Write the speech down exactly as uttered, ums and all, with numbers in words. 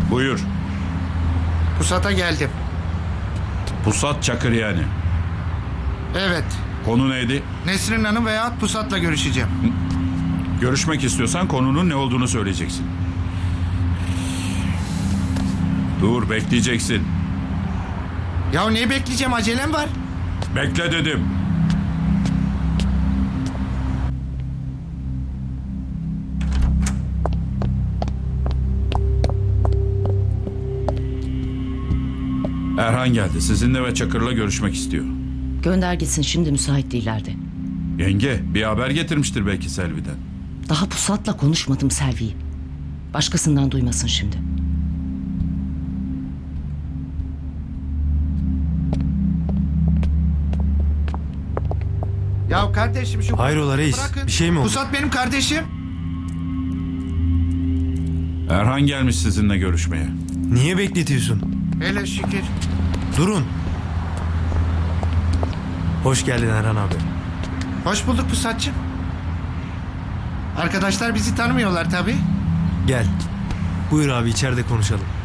Buyur. Pusat'a geldim. Pusat Çakır yani. Evet. Konu neydi? Nesrin Hanım veya Pusat'la görüşeceğim. Görüşmek istiyorsan konunun ne olduğunu söyleyeceksin. Dur, bekleyeceksin. Ya neyi bekleyeceğim, acelem var. Bekle dedim. Erhan geldi. Sizinle ve Çakır'la görüşmek istiyor. Gönder gitsin, şimdi müsait değillerdi. Yenge, bir haber getirmiştir belki Selvi'den. Daha Pusat'la konuşmadım Selvi'yi. Başkasından duymasın şimdi. Ya kardeşim şu... Hayrola reis? Bırakın. Bir şey mi oldu? Pusat benim kardeşim. Erhan gelmiş sizinle görüşmeye. Niye bekletiyorsun? Hele şükür. Durun. Hoş geldin Erhan abi. Hoş bulduk Pusat'cığım. Arkadaşlar bizi tanımıyorlar tabii. Gel. Buyur abi, içeride konuşalım.